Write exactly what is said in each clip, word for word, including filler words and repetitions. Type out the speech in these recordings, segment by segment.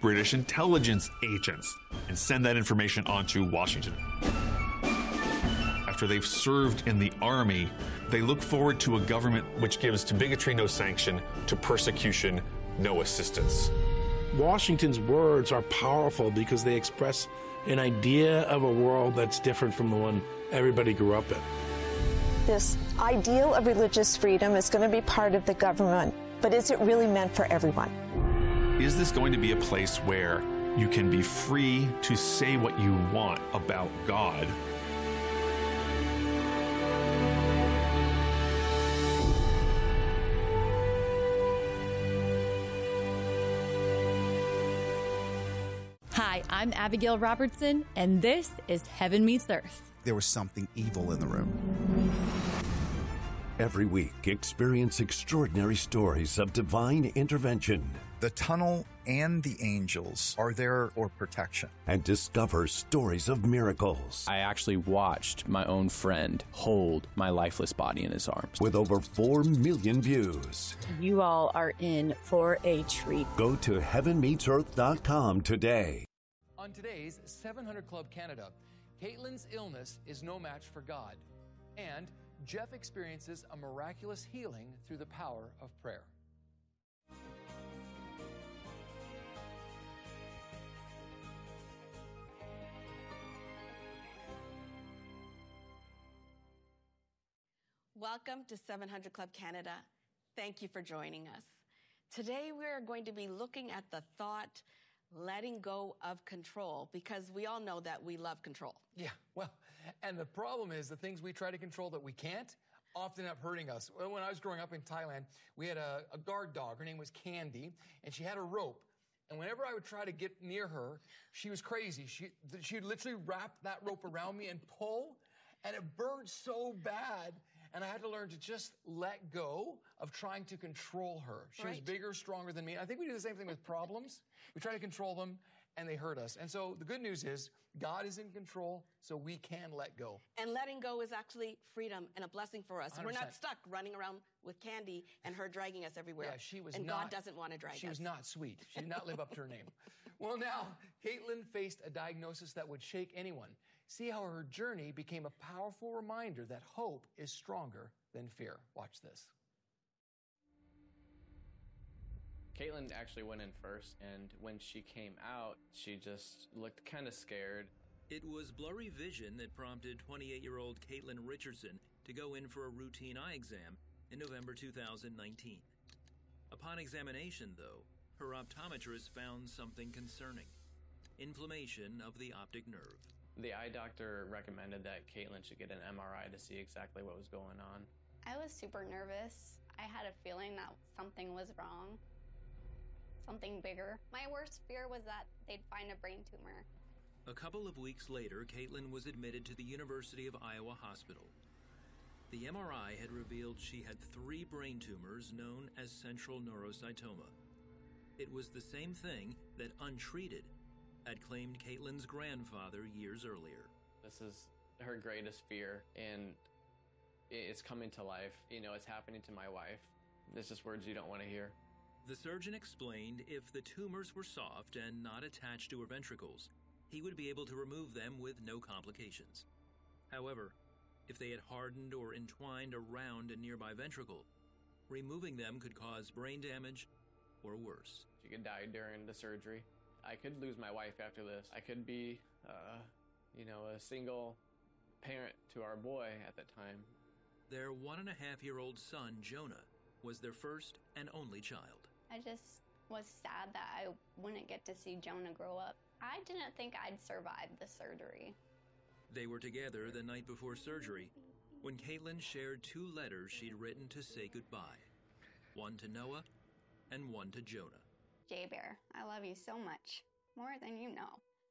British intelligence agents and send that information on to Washington. After they've served in the army, they look forward to a government which gives to bigotry no sanction, to persecution no assistance. Washington's words are powerful because they express an idea of a world that's different from the one everybody grew up in. This ideal of religious freedom is going to be part of the government, but is it really meant for everyone? Is this going to be a place where you can be free to say what you want about God? Hi, I'm Abigail Robertson, and this is Heaven Meets Earth. There was something evil in the room. Every week, experience extraordinary stories of divine intervention. The tunnel and the angels are there for protection. And discover stories of miracles. I actually watched my own friend hold my lifeless body in his arms. With over four million views. You all are in for a treat. Go to heaven meets earth dot com today. On today's seven hundred Club Canada, Caitlin's illness is no match for God. And Jeff experiences a miraculous healing through the power of prayer. Welcome to seven hundred Club Canada. Thank you for joining us. Today we are going to be looking at the thought, letting go of control, because we all know that we love control. Yeah, well, and the problem is the things we try to control that we can't often end up hurting us. When I was growing up in Thailand, we had a, a guard dog. Her name was Candy, and she had a rope. And whenever I would try to get near her, she was crazy. She, she'd literally wrap that rope around me and pull, and it burned so bad. And I had to learn to just let go of trying to control her. She right. was bigger, stronger than me. And I think we do the same thing with problems. We try to control them, and they hurt us. And so the good news is God is in control, so we can let go. And letting go is actually freedom and a blessing for us. one hundred percent. We're not stuck running around with Candy and her dragging us everywhere. Yeah, she was and not, God doesn't want to drag she us. She was not sweet. She did not live up to her name. Well, now, Caitlin faced a diagnosis that would shake anyone. See how her journey became a powerful reminder that hope is stronger than fear. Watch this. Caitlin actually went in first, and when she came out, she just looked kind of scared. It was blurry vision that prompted twenty-eight-year-old Caitlin Richardson to go in for a routine eye exam in November two thousand nineteen. Upon examination, though, her optometrist found something concerning: inflammation of the optic nerve. The eye doctor recommended that Caitlin should get an M R I to see exactly what was going on. I was super nervous. I had a feeling that something was wrong, something bigger. My worst fear was that they'd find a brain tumor. A couple of weeks later, Caitlin was admitted to the University of Iowa Hospital. The M R I had revealed she had three brain tumors known as central neurocytoma. It was the same thing that, untreated, had claimed Caitlin's grandfather years earlier. This is her greatest fear, and it's coming to life. You know, it's happening to my wife. It's just words you don't want to hear. The surgeon explained if the tumors were soft and not attached to her ventricles, he would be able to remove them with no complications. However, if they had hardened or entwined around a nearby ventricle, removing them could cause brain damage or worse. She could die during the surgery. I could lose my wife after this. I could be, uh, you know, a single parent to our boy at that time. Their one and a half year old son, Jonah, was their first and only child. I just was sad that I wouldn't get to see Jonah grow up. I didn't think I'd survive the surgery. They were together the night before surgery when Caitlin shared two letters she'd written to say goodbye. One to Noah and one to Jonah. J-Bear, I love you so much, more than you know.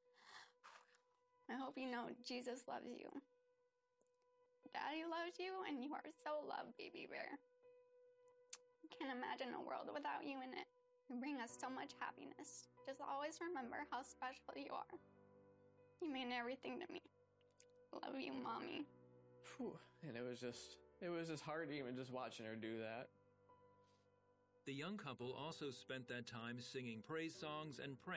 I hope you know Jesus loves you. Daddy loves you, and you are so loved, baby bear. I can't imagine a world without you in it. You bring us so much happiness. Just always remember how special you are. You mean everything to me. Love you, Mommy. Whew. And it was just, it was just hard even just watching her do that. The young couple also spent that time singing praise songs and praying